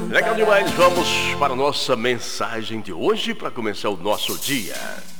Legal demais, vamos para a nossa mensagem de hoje para começar o nosso dia.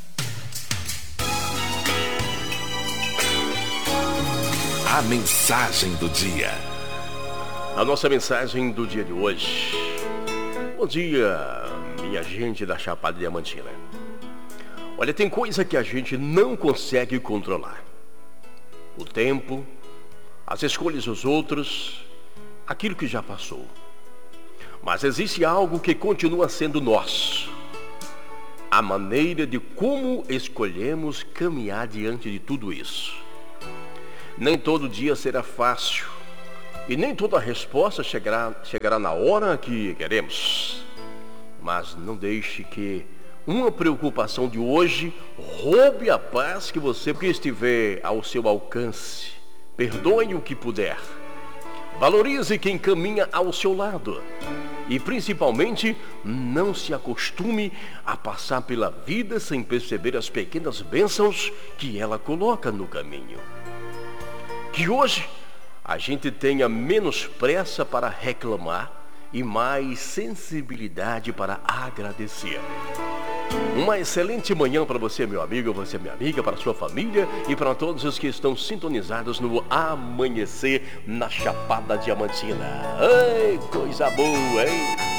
A mensagem do dia. A nossa mensagem do dia de hoje. Bom dia, minha gente da Chapada Diamantina. Olha, tem coisa que a gente não consegue controlar. O tempo, as escolhas dos outros, aquilo que já passou. Mas existe algo que continua sendo nosso. A maneira de como escolhemos caminhar diante de tudo isso. Nem todo dia será fácil. E nem toda resposta chegará na hora que queremos. Mas não deixe que uma preocupação de hoje roube a paz que você estiver ao seu alcance. Perdoe o que puder. Valorize quem caminha ao seu lado. E principalmente, não se acostume a passar pela vida sem perceber as pequenas bênçãos que ela coloca no caminho. Que hoje a gente tenha menos pressa para reclamar e mais sensibilidade para agradecer. Uma excelente manhã para você, meu amigo, você, minha amiga, para a sua família e para todos os que estão sintonizados no Amanhecer na Chapada Diamantina. Ai, coisa boa, hein?